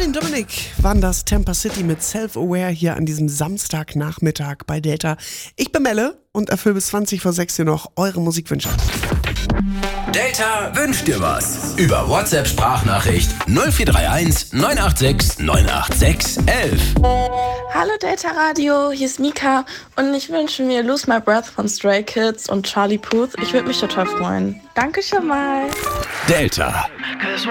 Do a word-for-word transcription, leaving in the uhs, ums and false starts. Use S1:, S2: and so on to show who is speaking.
S1: Martin Dominik waren das Tampa City mit Self-Aware hier an diesem Samstagnachmittag bei Delta. Ich bin Melle und erfülle bis zwanzig vor sechs hier noch eure Musikwünsche.
S2: Delta wünscht dir was. Über WhatsApp-Sprachnachricht null vier drei eins neun acht sechs neun acht sechs eins eins.
S3: Hallo Delta Radio, hier ist Mika und ich wünsche mir Lose My Breath von Stray Kids und Charlie Puth. Ich würde mich total freuen. Danke schon mal.
S2: Delta.